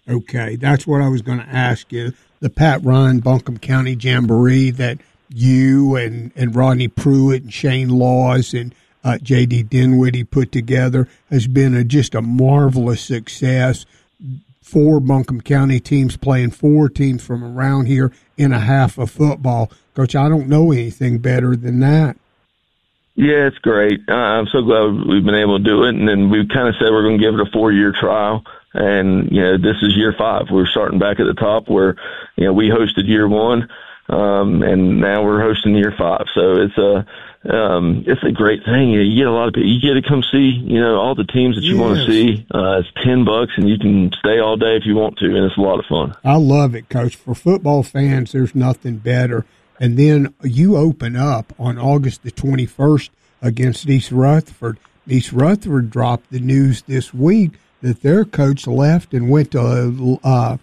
Okay, that's what I was going to ask you. The Pat Ryan Buncombe County Jamboree that you and Rodney Pruitt and Shane Laws and J.D. Dinwiddie put together has been just a marvelous success. 4 Buncombe County teams playing 4 teams from around here in a half of football. Coach, I don't know anything better than that. Yeah, it's great. I'm so glad we've been able to do it. And then we kind of said we're going to give it a 4-year trial. And, this is year 5. We're starting back at the top where, we hosted year 1. And now we're hosting year 5. So it's a great thing. You get a lot of people. You get to come see, all the teams that you want to see. It's $10 and you can stay all day if you want to. And it's a lot of fun. I love it, Coach. For football fans, there's nothing better. And then you open up on August the 21st against East Rutherford. East Rutherford dropped the news this week that their coach left and went to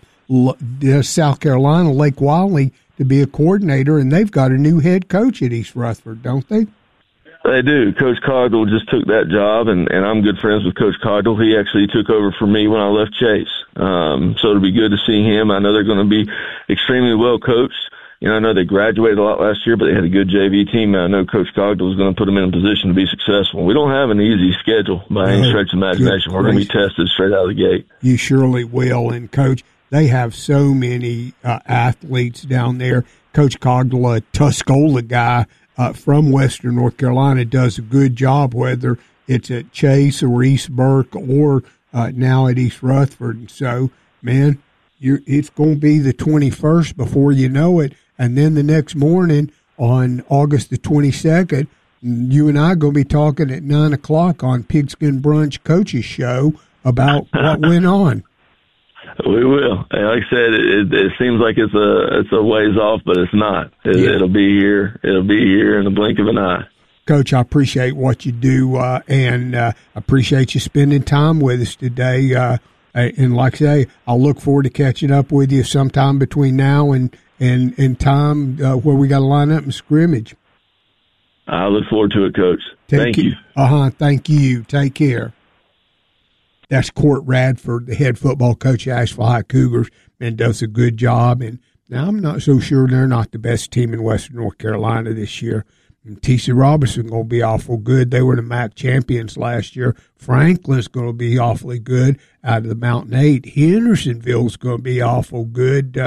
South Carolina, Lake Wylie, to be a coordinator, and they've got a new head coach at East Rutherford, don't they? They do. Coach Cogdill just took that job, and I'm good friends with Coach Cogdill. He actually took over for me when I left Chase. So it'll be good to see him. I know they're going to be extremely well coached. I know they graduated a lot last year, but they had a good JV team. And I know Coach Cogdill is going to put them in a position to be successful. We don't have an easy schedule by any stretch of imagination. We're going to be tested straight out of the gate. You surely will. And, Coach, they have so many athletes down there. Coach Cogdill, a Tuscola guy from Western North Carolina, does a good job, whether it's at Chase or East Burke or now at East Rutherford. And so, man, it's going to be the 21st before you know it. And then the next morning on August the 22nd, you and I are going to be talking at 9 o'clock on Pigskin Brunch Coach's Show about what went on. We will. Like I said, it seems like it's a ways off, but it's not. It'll be here. It'll be here in the blink of an eye. Coach, I appreciate what you do, and appreciate you spending time with us today. And like I say, I'll look forward to catching up with you sometime between now and time where we got to line up and scrimmage. I look forward to it, Coach. Thank you. Thank you. Take care. That's Court Radford, the head football coach at Asheville High Cougars, and does a good job. And now I'm not so sure they're not the best team in Western North Carolina this year. And T.C. Robinson going to be awful good. They were the MAC champions last year. Franklin's going to be awfully good out of the Mountain 8. Hendersonville's going to be awful good.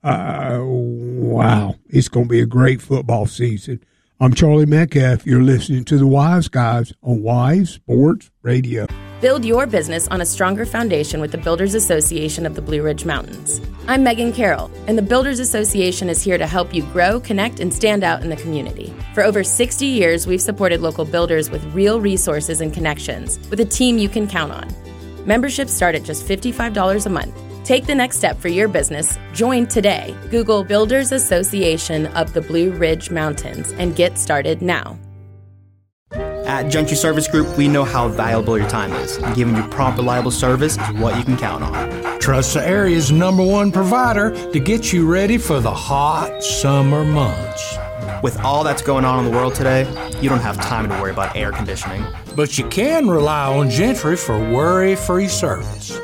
Wow. It's going to be a great football season. I'm Charlie Metcalf. You're listening to the Wise Guys on Wise Sports Radio. Build your business on a stronger foundation with the Builders Association of the Blue Ridge Mountains. I'm Megan Carroll, and the Builders Association is here to help you grow, connect, and stand out in the community. For over 60 years, we've supported local builders with real resources and connections, with a team you can count on. Memberships start at just $55 a month. Take the next step for your business. Join today. Google Builders Association of the Blue Ridge Mountains and get started now. At Gentry Service Group, we know how valuable your time is, and giving you prompt, reliable service is what you can count on. Trust the area's #1 provider to get you ready for the hot summer months. With all that's going on in the world today, you don't have time to worry about air conditioning. But you can rely on Gentry for worry-free service.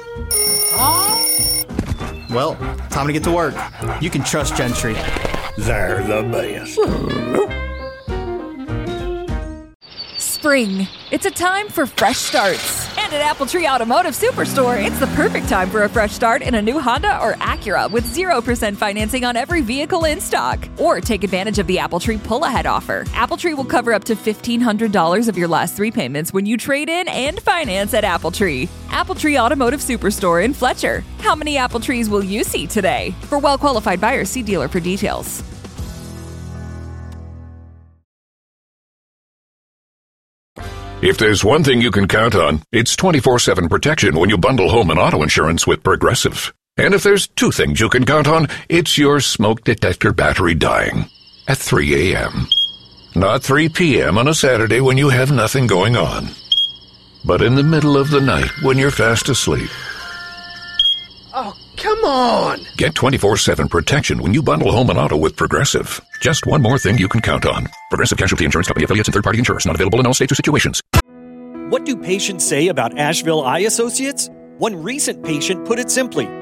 Well, time to get to work. You can trust Gentry. They're the best. Spring. It's a time for fresh starts. And at Appletree Automotive Superstore, it's the perfect time for a fresh start in a new Honda or Acura with 0% financing on every vehicle in stock. Or take advantage of the Appletree Pull-Ahead offer. Appletree will cover up to $1,500 of your last 3 payments when you trade in and finance at Appletree. Appletree Automotive Superstore in Fletcher. How many Appletrees will you see today? For well-qualified buyers, see dealer for details. If there's one thing you can count on, it's 24/7 protection when you bundle home and auto insurance with Progressive. And if there's 2 things you can count on, it's your smoke detector battery dying at 3 a.m. Not 3 p.m. on a Saturday when you have nothing going on, but in the middle of the night when you're fast asleep. Oh, come on! Get 24/7 protection when you bundle home and auto with Progressive. Just one more thing you can count on. Progressive Casualty Insurance Company, affiliates, and third-party insurers. Not available in all states or situations. What do patients say about Asheville Eye Associates? One recent patient put it simply: